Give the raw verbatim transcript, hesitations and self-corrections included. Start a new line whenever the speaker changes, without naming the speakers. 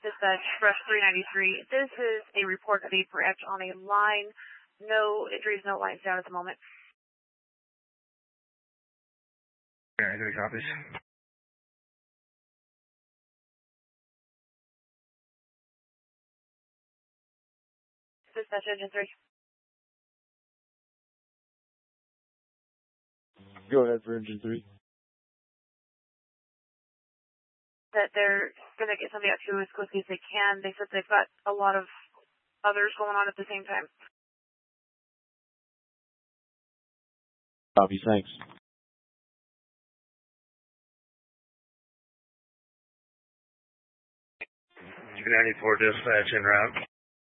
Dispatch, Brush three ninety-three. This is a report of a branch on a line. No injuries, no lines down at the moment.
Yeah, I got copies.
Dispatch engine three.
Go ahead for engine three.
That they're going to get somebody out to you as quickly as they can. They said they've got a lot of others going on at the same time.
Copy, thanks.
two ninety-four dispatch en route.